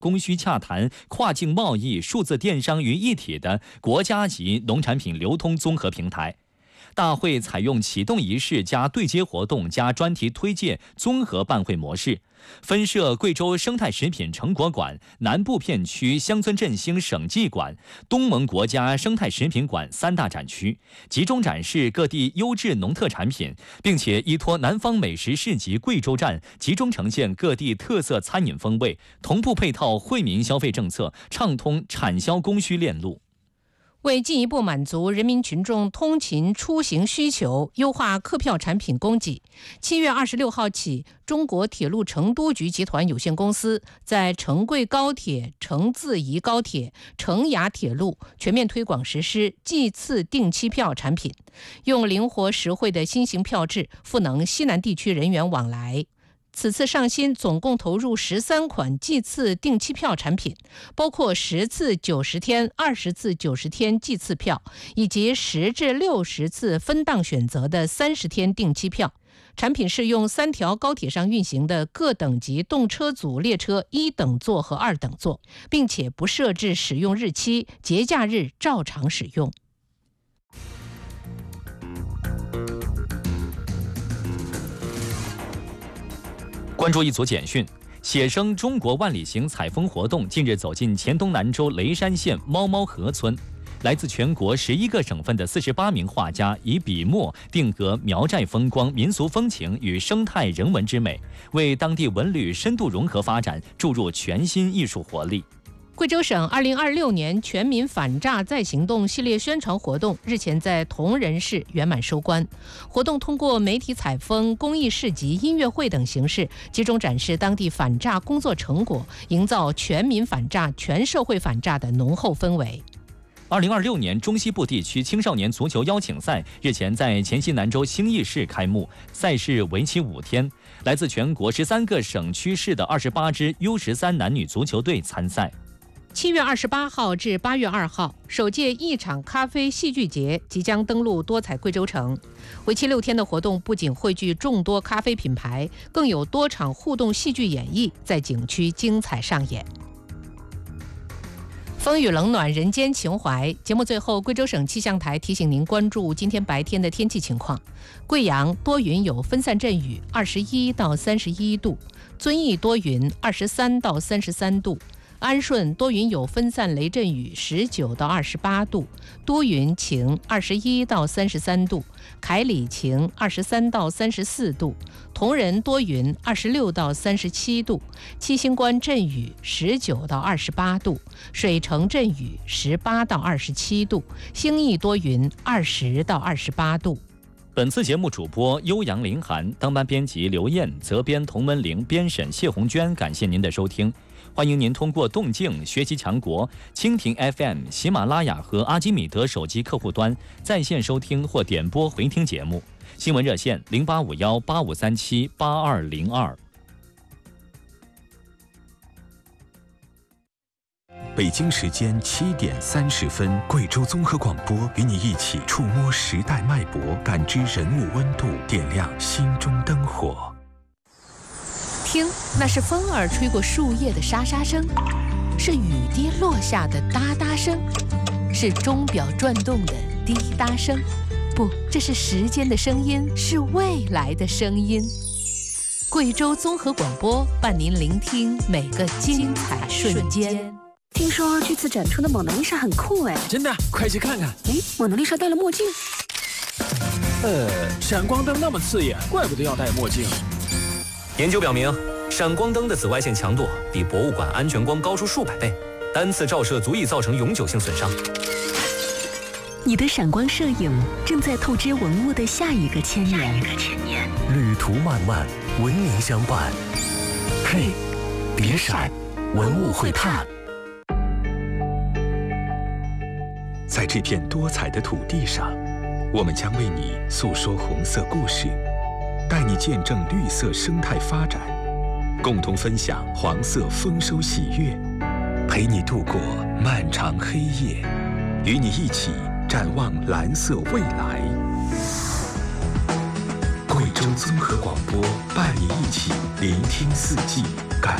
供需洽谈、跨境贸易、数字电商于一体的国家级农产品流通综合平台。大会采用启动仪式加对接活动加专题推介综合办会模式，分设贵州生态食品成果馆、南部片区乡村振兴省际馆、东盟国家生态食品馆3大展区，集中展示各地优质农特产品，并且依托南方美食市集贵州站，集中呈现各地特色餐饮风味，同步配套惠民消费政策，畅通产销供需链路。 为进一步满足人民群众通勤出行需求，优化客票产品供给，7月26号起，中国铁路成都局集团有限公司在成贵高铁、成自沂高铁、成雅铁路全面推广实施计次定期票产品，用灵活实惠的新型票制赋能西南地区人员往来。此次上新总共投入13款计次定期票产品，包括10次90天、20次90天计次票，以及10至60次分档选择的30天定期票。产品适用3条高铁上运行的各等级动车组列车1等座和2等座，并且不设置使用日期，节假日照常使用。 关注一组简讯，写生中国万里行采风活动近日走进黔东南州雷山县猫猫河村。来自全国11个省份的48名画家以笔墨定格苗寨风光、民俗风情与生态人文之美，为当地文旅深度融合发展注入全新艺术活力。 贵州省2026年全民反诈再行动系列宣传活动日前在铜仁市圆满收官。活动通过媒体采风、公益市集、音乐会等形式，集中展示当地反诈工作成果，营造全民反诈、全社会反诈的浓厚氛围。 2026年中西部地区青少年足球邀请赛日前在黔西南州兴义市开幕，赛事为期5天，来自全国13个省区市的28支 U13男女足球队参赛。 7月28号至8月2号，首届一场咖啡戏剧节即将登陆多彩贵州城。为期6天的活动不仅汇聚众多咖啡品牌，更有多场互动戏剧演绎在景区精彩上演。风雨冷暖人间情怀，节目最后，贵州省气象台提醒您关注今天白天的天气情况。贵阳多云有分散阵雨，21到31度；遵义多云，23到33度；安顺多云有分散雷阵雨，19到28度；都匀晴，21到33度；凯里晴，23到34度；铜仁多云，26到37度；七星关阵雨，19到28度；水城阵雨，18到27度；兴义多云，20到28度。 本次节目主播悠扬林涵，当班编辑刘艳，责编童文玲，编审谢红娟。感谢您的收听。欢迎您通过动静学习强国、蜻蜓 FM、喜马拉雅和阿基米德手机客户端在线收听或点播回听节目。新闻热线085185378202。 北京时间7点30分，贵州综合广播与你一起触摸时代脉搏，感知人物温度，点亮心中灯火。 听，那是风儿吹过树叶的沙沙声，是雨滴落下的哒哒声，是钟表转动的滴答声。不，这是时间的声音，是未来的声音。贵州综合广播伴您聆听每个精彩瞬间。 听说这次展出的蒙娜丽莎很酷哎！ 真的，快去看看！ 哎，蒙娜丽莎戴了墨镜。 闪光灯那么刺眼，怪不得要戴墨镜。 研究表明，闪光灯的紫外线强度比博物馆安全光高出数百倍，单次照射足以造成永久性损伤。 你的闪光摄影正在透支文物的下一个千年。 旅途漫漫，文明相伴。嘿，别闪，文物会探。 在这片多彩的土地上，我们将为你诉说红色故事，带你见证绿色生态发展，共同分享黄色丰收喜悦，陪你度过漫长黑夜，与你一起展望蓝色未来。贵州综合广播伴你一起聆听四季。